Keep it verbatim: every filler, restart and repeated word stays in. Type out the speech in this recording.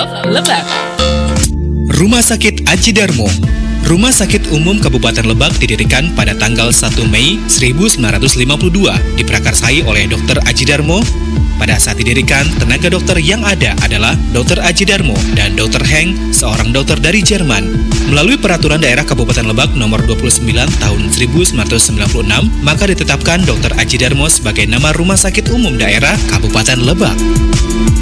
Love Lebak. Rumah Sakit Aji Darmo. Rumah Sakit Umum Kabupaten Lebak didirikan pada tanggal satu Mei seribu sembilan ratus lima puluh dua, diprakarsai oleh dokter Aji Darmo. Pada saat didirikan, tenaga dokter yang ada adalah dokter Aji Darmo dan dokter Heng, seorang dokter dari Jerman. Melalui Peraturan Daerah Kabupaten Lebak nomor dua puluh sembilan tahun seribu sembilan ratus sembilan puluh enam, maka ditetapkan dokter Aji Darmo sebagai nama Rumah Sakit Umum Daerah Kabupaten Lebak.